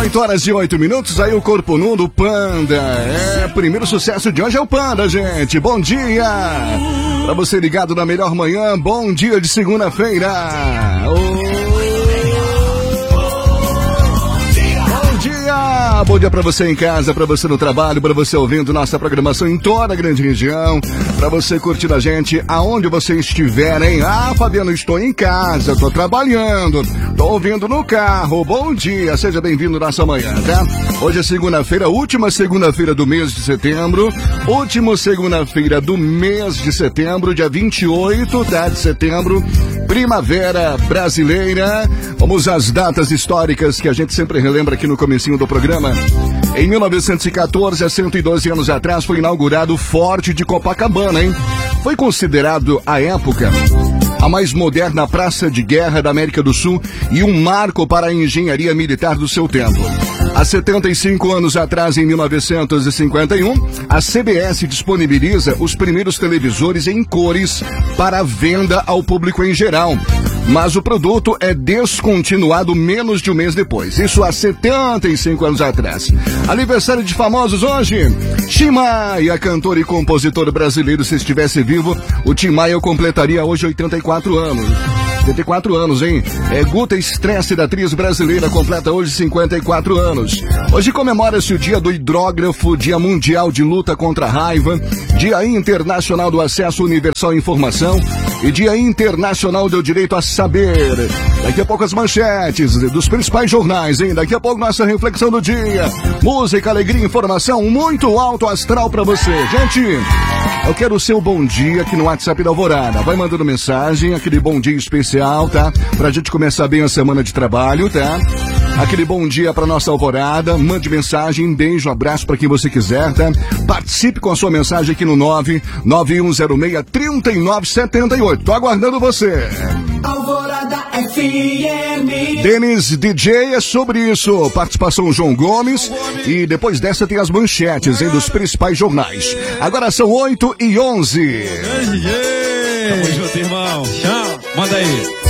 8 horas e 8 minutos, aí o Corpo Nu do Panda. Primeiro sucesso de hoje é o Panda, gente. Bom dia! Pra você ligado na melhor manhã, bom dia de segunda-feira. Bom dia pra você em casa, pra você no trabalho, pra você ouvindo nossa programação em toda a grande região, pra você curtir a gente aonde você estiver, hein? Ah, Fabiano, estou em casa, tô trabalhando, tô ouvindo no carro. Bom dia, seja bem-vindo nessa manhã, tá? Hoje é segunda-feira, última segunda-feira do mês de setembro, última segunda-feira do mês de setembro, dia 28, tá, de setembro, primavera brasileira. Vamos às datas históricas que a gente sempre relembra aqui no comecinho do programa. Em 1914, há 112 anos atrás, foi inaugurado o Forte de Copacabana, hein? Foi considerado, à época, a mais moderna praça de guerra da América do Sul e um marco para a engenharia militar do seu tempo. Há 75 anos atrás, em 1951, a CBS disponibiliza os primeiros televisores em cores para venda ao público em geral. Mas o produto é descontinuado menos de um mês depois. Isso há 75 anos atrás. Aniversário de famosos hoje. Tim Maia, cantor e compositor brasileiro. Se estivesse vivo, o Tim Maia completaria hoje 84 anos. 84 anos, hein? Guta Estresse, da atriz brasileira, completa hoje 54 anos. Hoje comemora-se o Dia do Hidrógrafo, Dia Mundial de Luta contra a Raiva, Dia Internacional do Acesso Universal à Informação e Dia Internacional do Direito a Saber. Daqui a pouco as manchetes dos principais jornais, hein? Daqui a pouco nossa reflexão do dia. Música, alegria, informação, muito alto astral pra você. Gente, eu quero o seu bom dia aqui no WhatsApp da Alvorada. Vai mandando mensagem, aquele bom dia especial, tá? Pra gente começar bem a semana de trabalho, tá? Aquele bom dia pra nossa Alvorada. Mande mensagem, beijo, abraço pra quem você quiser, tá? Participe com a sua mensagem aqui no 99106-3978. Tô aguardando você. Alvorada FM. Denis DJ é sobre isso. Participação João Gomes. E depois dessa tem as manchetes, hein, dos principais jornais. Agora são 8h11. Tamo junto, irmão. Tchau. Manda aí.